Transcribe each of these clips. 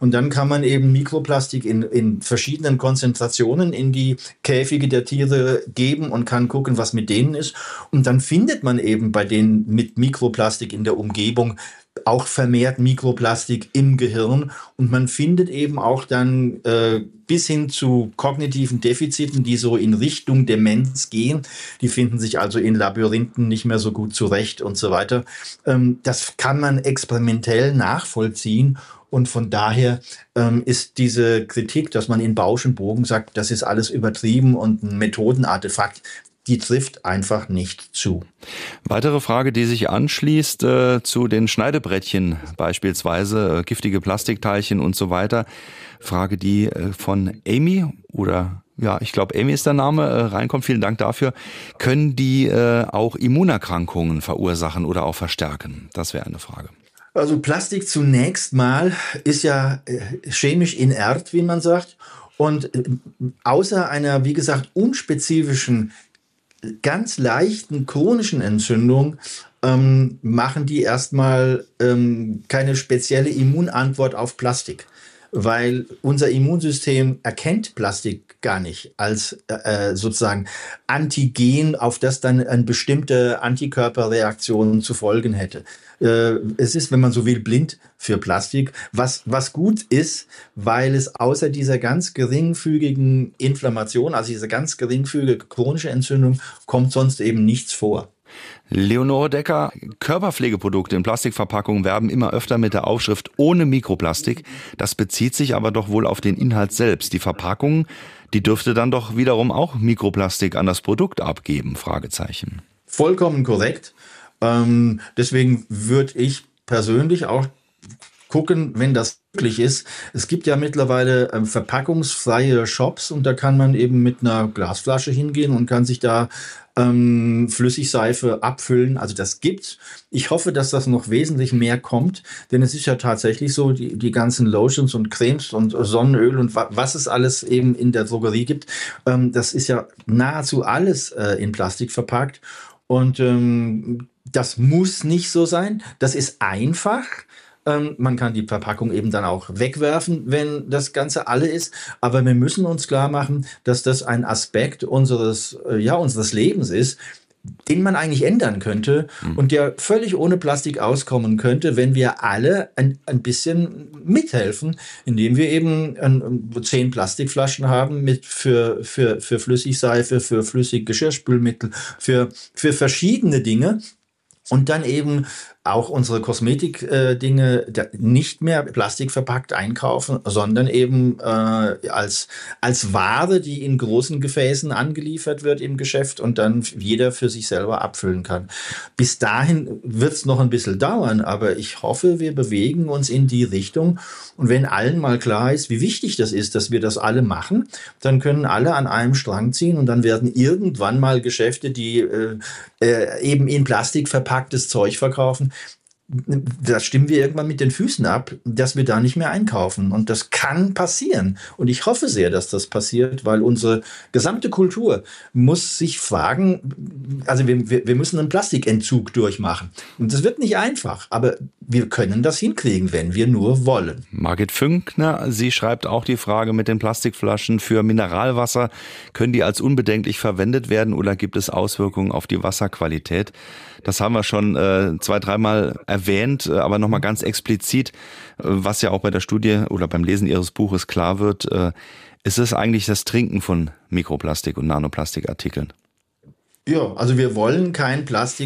Und dann kann man eben Mikroplastik in verschiedenen Konzentrationen in die Käfige der Tiere geben und kann gucken, was mit denen ist. Und dann findet man eben bei denen mit Mikroplastik in der Umgebung auch vermehrt Mikroplastik im Gehirn, und man findet eben auch dann bis hin zu kognitiven Defiziten, die so in Richtung Demenz gehen. Die finden sich also in Labyrinthen nicht mehr so gut zurecht und so weiter. Das kann man experimentell nachvollziehen. Und von daher ist diese Kritik, dass man in Bausch und Bogen sagt, das ist alles übertrieben und ein Methodenartefakt, die trifft einfach nicht zu. Weitere Frage, die sich anschließt zu den Schneidebrettchen beispielsweise, giftige Plastikteilchen und so weiter. Frage, die von Amy oder ja, ich glaube Amy ist der Name, reinkommt. Vielen Dank dafür. Können die auch Immunerkrankungen verursachen oder auch verstärken? Das wäre eine Frage. Also Plastik zunächst mal ist ja chemisch inert, wie man sagt. Und außer einer, wie gesagt, unspezifischen, ganz leichten chronischen Entzündung machen die erstmal keine spezielle Immunantwort auf Plastik, weil unser Immunsystem erkennt Plastik gar nicht als sozusagen Antigen, auf das dann eine bestimmte Antikörperreaktion zu folgen hätte. Es ist, wenn man so will, blind für Plastik, was gut ist, weil es außer dieser ganz geringfügigen Inflammation, also dieser ganz geringfügige chronische Entzündung, kommt sonst eben nichts vor. Leonore Decker, Körperpflegeprodukte in Plastikverpackungen werben immer öfter mit der Aufschrift ohne Mikroplastik. Das bezieht sich aber doch wohl auf den Inhalt selbst. Die Verpackung, die dürfte dann doch wiederum auch Mikroplastik an das Produkt abgeben? Fragezeichen. Vollkommen korrekt. Deswegen würde ich persönlich auch gucken, wenn das möglich ist. Es gibt ja mittlerweile verpackungsfreie Shops, und da kann man eben mit einer Glasflasche hingehen und kann sich da Flüssigseife abfüllen. Also das gibt's. Ich hoffe, dass das noch wesentlich mehr kommt, denn es ist ja tatsächlich so, die ganzen Lotions und Cremes und Sonnenöl und was es alles eben in der Drogerie gibt, das ist ja nahezu alles in Plastik verpackt. Und das muss nicht so sein. Das ist einfach. Man kann die Verpackung eben dann auch wegwerfen, wenn das Ganze alle ist. Aber wir müssen uns klar machen, dass das ein Aspekt unseres Lebens ist, den man eigentlich ändern könnte und der völlig ohne Plastik auskommen könnte, wenn wir alle ein bisschen mithelfen, indem wir eben 10 Plastikflaschen haben für Flüssigseife, für Flüssiggeschirrspülmittel, für verschiedene Dinge. Und dann eben auch unsere Kosmetik-Dinge nicht mehr plastikverpackt einkaufen, sondern eben als Ware, die in großen Gefäßen angeliefert wird im Geschäft und dann jeder für sich selber abfüllen kann. Bis dahin wird es noch ein bisschen dauern, aber ich hoffe, wir bewegen uns in die Richtung. Und wenn allen mal klar ist, wie wichtig das ist, dass wir das alle machen, dann können alle an einem Strang ziehen, und dann werden irgendwann mal Geschäfte, die eben in Plastik verpacktes Zeug verkaufen, da stimmen wir irgendwann mit den Füßen ab, dass wir da nicht mehr einkaufen. Und das kann passieren. Und ich hoffe sehr, dass das passiert, weil unsere gesamte Kultur muss sich fragen, also wir müssen einen Plastikentzug durchmachen. Und das wird nicht einfach, aber wir können das hinkriegen, wenn wir nur wollen. Margit Fünkner, sie schreibt auch die Frage mit den Plastikflaschen für Mineralwasser. Können die als unbedenklich verwendet werden oder gibt es Auswirkungen auf die Wasserqualität? Das haben wir schon 2-3 Mal erwähnt, aber nochmal ganz explizit, was ja auch bei der Studie oder beim Lesen Ihres Buches klar wird, ist es eigentlich das Trinken von Mikroplastik und Nanoplastikartikeln? Ja, also wir wollen kein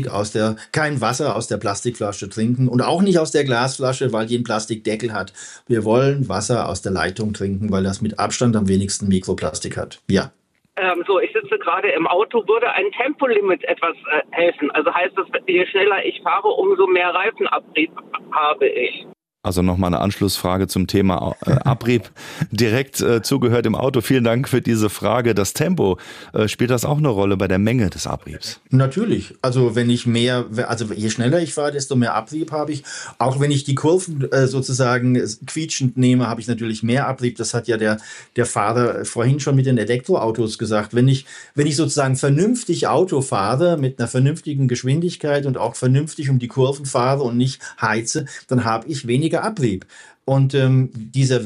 Wasser aus der Plastikflasche trinken und auch nicht aus der Glasflasche, weil die einen Plastikdeckel hat. Wir wollen Wasser aus der Leitung trinken, weil das mit Abstand am wenigsten Mikroplastik hat. Ja. Ich sitze gerade im Auto. Würde ein Tempolimit etwas helfen? Also heißt das, je schneller ich fahre, umso mehr Reifenabrieb habe ich? Also nochmal eine Anschlussfrage zum Thema Abrieb direkt zugehört im Auto. Vielen Dank für diese Frage. Das Tempo, spielt das auch eine Rolle bei der Menge des Abriebs? Natürlich. Also je schneller ich fahre, desto mehr Abrieb habe ich. Auch wenn ich die Kurven sozusagen quietschend nehme, habe ich natürlich mehr Abrieb. Das hat ja der Fahrer vorhin schon mit den Elektroautos gesagt. Wenn ich sozusagen vernünftig Auto fahre, mit einer vernünftigen Geschwindigkeit und auch vernünftig um die Kurven fahre und nicht heize, dann habe ich weniger Abrieb. Und dieser